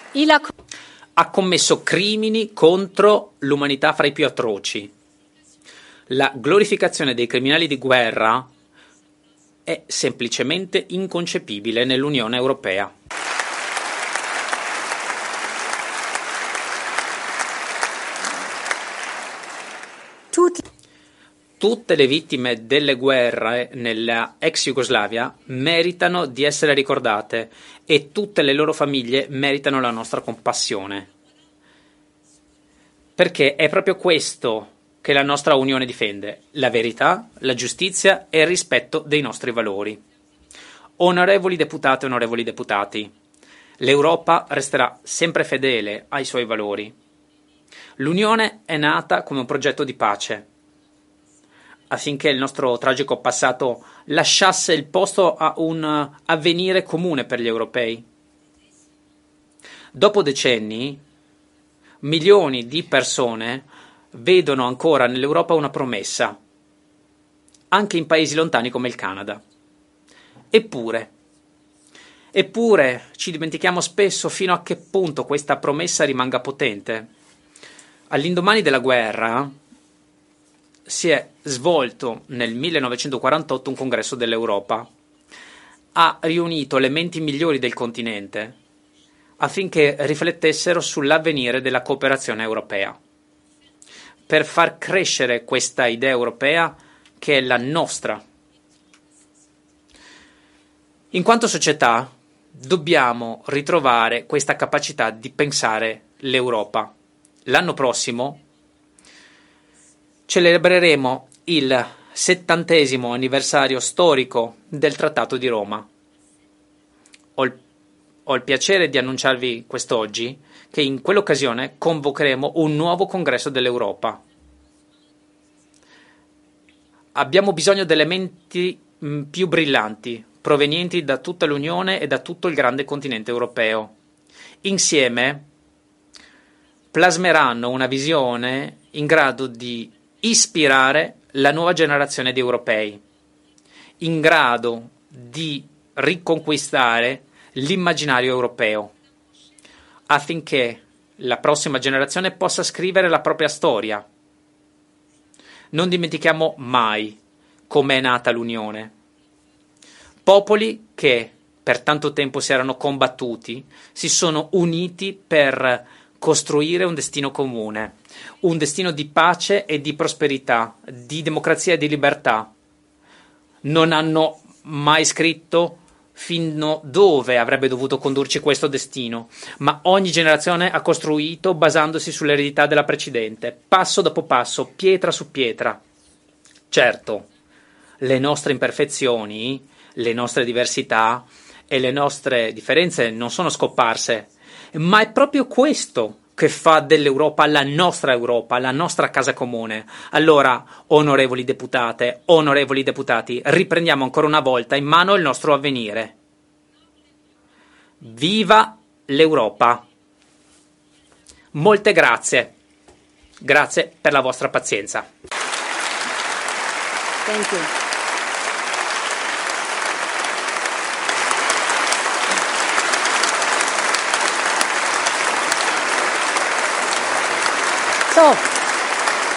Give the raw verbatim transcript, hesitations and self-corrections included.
Il ha... ha commesso crimini contro l'umanità fra i più atroci. La glorificazione dei criminali di guerra è semplicemente inconcepibile nell'Unione Europea. Tutti. Tutte le vittime delle guerre nella ex Jugoslavia meritano di essere ricordate e tutte le loro famiglie meritano la nostra compassione. Perché è proprio questo che la nostra Unione difende: la verità, la giustizia e il rispetto dei nostri valori. Onorevoli deputate e onorevoli deputati, l'Europa resterà sempre fedele ai suoi valori. L'Unione è nata come un progetto di pace, affinché il nostro tragico passato lasciasse il posto a un avvenire comune per gli europei. Dopo decenni, milioni di persone vedono ancora nell'Europa una promessa, anche in paesi lontani come il Canada. Eppure, eppure ci dimentichiamo spesso fino a che punto questa promessa rimanga potente. All'indomani della guerra si è svolto nel millenovecentoquarantotto un congresso dell'Europa. Ha riunito le menti migliori del continente affinché riflettessero sull'avvenire della cooperazione europea, per far crescere questa idea europea che è la nostra. In quanto società dobbiamo ritrovare questa capacità di pensare l'Europa. L'anno prossimo celebreremo il settantesimo anniversario storico del Trattato di Roma. Ho il, ho il piacere di annunciarvi quest'oggi che in quell'occasione convocheremo un nuovo congresso dell'Europa. Abbiamo bisogno delle menti mh, più brillanti, provenienti da tutta l'Unione e da tutto il grande continente europeo. Insieme plasmeranno una visione in grado di ispirare la nuova generazione di europei, in grado di riconquistare l'immaginario europeo, affinché la prossima generazione possa scrivere la propria storia. Non dimentichiamo mai come è nata l'Unione. Popoli che per tanto tempo si erano combattuti, si sono uniti per costruire un destino comune, un destino di pace e di prosperità, di democrazia e di libertà. Non hanno mai scritto fino dove avrebbe dovuto condurci questo destino, ma ogni generazione ha costruito basandosi sull'eredità della precedente, passo dopo passo, pietra su pietra. Certo, le nostre imperfezioni, le nostre diversità e le nostre differenze non sono scomparse, ma è proprio questo che fa dell'Europa la nostra Europa, la nostra casa comune. Allora, onorevoli deputate, onorevoli deputati, riprendiamo ancora una volta in mano il nostro avvenire. Viva l'Europa! Molte grazie. Grazie per la vostra pazienza. Thank you. So,